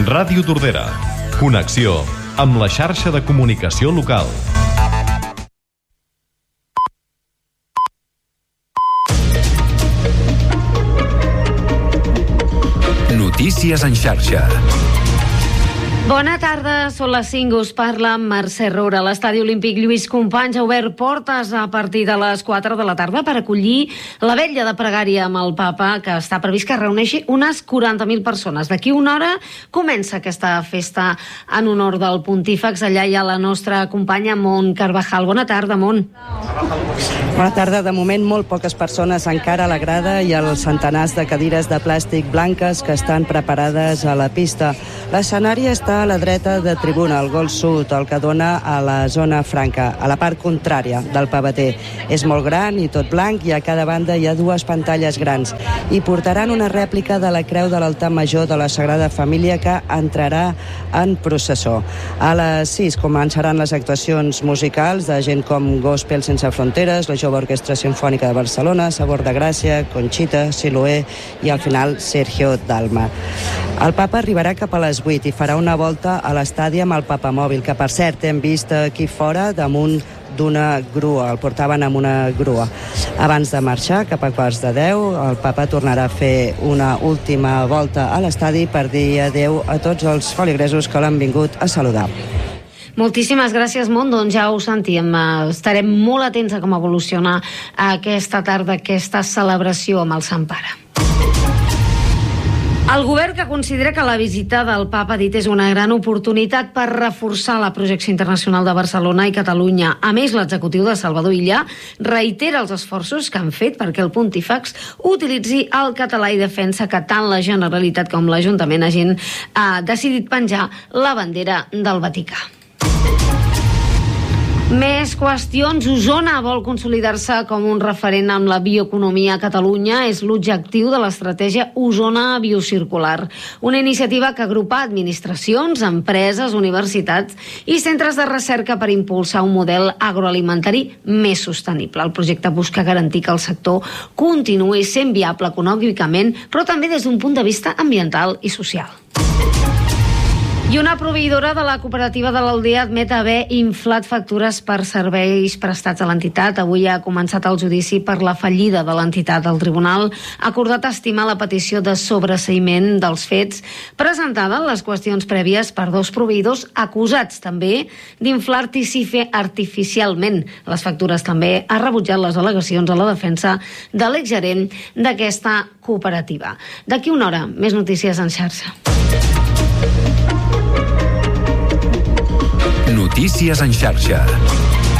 Ràdio Tordera. Connexió amb la xarxa de comunicació local. Notícies en xarxa. Bona tarda, són les 5, us parla Mercè Roura. L'Estadi Olímpic Lluís Companys ha obert portes a partir de les 4 de la tarda per acollir la vetlla de pregària amb el papa, que està previst que reuneixi unes 40.000 persones. D'aquí una hora comença aquesta festa en honor del pontífex. Allà hi ha la nostra companya Mont Carvajal. Bona tarda, Mont. Bona tarda. De moment, molt poques persones encara a la grada i els centenars de cadires de plàstic blanques que estan preparades a la pista. L'escenari està a la dreta de tribuna, al gol sud, el que dona a la zona franca, a la part contrària del pavater. És molt gran i tot blanc, i a cada banda hi ha dues pantalles grans. I portaran una rèplica de la creu de l'altar major de la Sagrada Família, que entrarà en processó. A les 6 començaran les actuacions musicals de gent com Gospel Sense Fronteres, la Jove Orquestra Simfònica de Barcelona, Sabor de Gràcia, Conxita, Siloé i al final Sergio Dalma. El papa arribarà cap a les 8 i farà una volta a l'estadi amb el papamòbil, que per cert hem vist aquí fora damunt d'una grua, el portaven amb una grua. Abans de marxar, cap a 9:15, el papa tornarà a fer una última volta a l'estadi per dir adeu a tots els feligresos que l'han vingut a saludar. Moltíssimes gràcies, Mont. Doncs ja ho sentíem. Estarem molt atents a com evoluciona aquesta tarda, aquesta celebració amb el Sant Pare. El govern, que considera que la visita del papa, ha dit, és una gran oportunitat per reforçar la projecció internacional de Barcelona i Catalunya. A més, l'executiu de Salvador Illa reitera els esforços que han fet perquè el pontífex utilitzi el català i defensa que tant la Generalitat com l'Ajuntament hagin decidit penjar la bandera del Vaticà. Més qüestions. Osona vol consolidar-se com un referent amb la bioeconomia a Catalunya. És l'objectiu de l'estratègia Osona Biocircular, una iniciativa que agrupa administracions, empreses, universitats i centres de recerca per impulsar un model agroalimentari més sostenible. El projecte busca garantir que el sector continuï sent viable econòmicament, però també des d'un punt de vista ambiental i social. I una proveïdora de la cooperativa de l'Aldea admet haver inflat factures per serveis prestats a l'entitat. Avui ha començat el judici per la fallida de l'entitat. El tribunal ha acordat estimar la petició de sobreseïment dels fets presentada en les qüestions prèvies per dos proveïdors acusats també d'inflar artificialment les factures. També ha rebutjat les al·legacions a la defensa de l'exgerent d'aquesta cooperativa. D'aquí una hora, més notícies en xarxa. Notícies en xarxa.